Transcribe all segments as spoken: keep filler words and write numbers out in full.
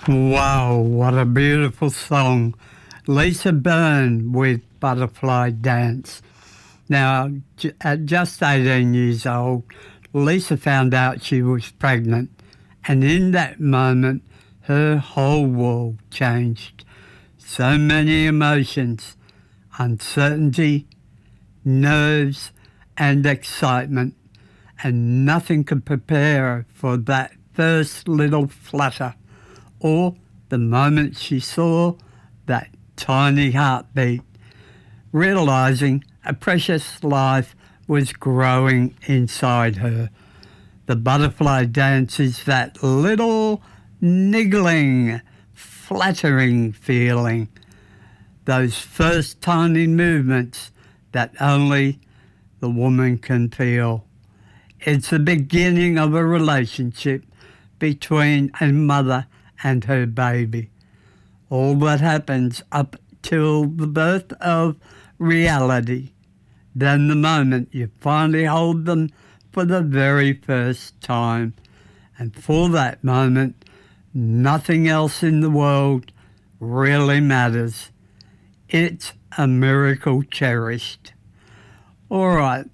Wow, what a beautiful song. Lisa Byrne with Butterfly Dance. Now, j- at just eighteen years old, Lisa found out she was pregnant, and in that moment, her whole world changed. So many emotions, uncertainty, nerves, and excitement, and nothing could prepare her for that first little flutter, or the moment she saw that tiny heartbeat, realizing a precious life was growing inside her. The butterfly dance is that little niggling, flattering feeling, those first tiny movements that only the woman can feel. It's the beginning of a relationship between a mother and her baby. All that happens up till the birth of reality. Then the moment you finally hold them for the very first time. And for that moment, nothing else in the world really matters. It's a miracle cherished. All right,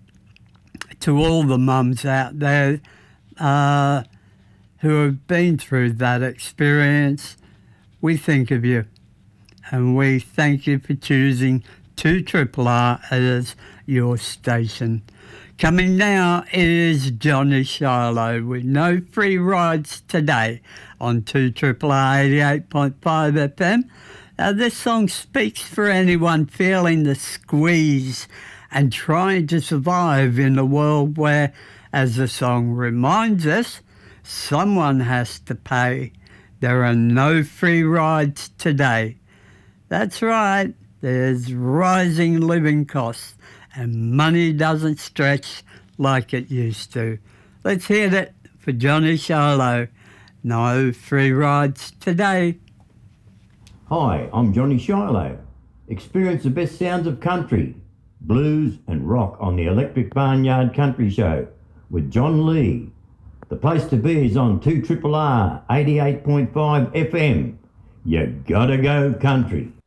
to all the mums out there uh, who have been through that experience, we think of you, and we thank you for choosing two R R as your station. Coming now is Johnny Shiloh with no free rides today on two R R eighty-eight point five F M. Now, this song speaks for anyone feeling the squeeze and trying to survive in a world where, as the song reminds us, someone has to pay. There are no free rides today. That's right, there's rising living costs and money doesn't stretch like it used to. Let's hear it for Johnny Shiloh. No free rides today. Hi, I'm Johnny Shiloh. Experience the best sounds of country, blues and rock on the Electric Barnyard Country Show with John Lee. The place to be is on two R R R eighty-eight point five F M. You gotta go country.